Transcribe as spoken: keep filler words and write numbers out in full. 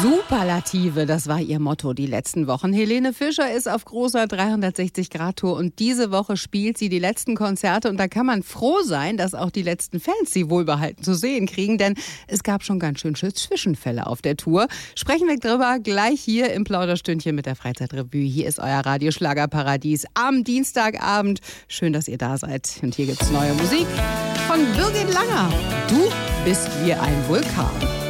Superlative, das war ihr Motto die letzten Wochen. Helene Fischer ist auf großer dreihundertsechzig Grad Tour und diese Woche spielt sie die letzten Konzerte und da kann man froh sein, dass auch die letzten Fans sie wohlbehalten zu sehen kriegen, denn es gab schon ganz schön schöne Zwischenfälle auf der Tour. Sprechen wir drüber gleich hier im Plauderstündchen mit der Freizeitrevue. Hier ist euer Radioschlagerparadies am Dienstagabend. Schön, dass ihr da seid und hier gibt's neue Musik von Birgit Langer. Du bist wie ein Vulkan.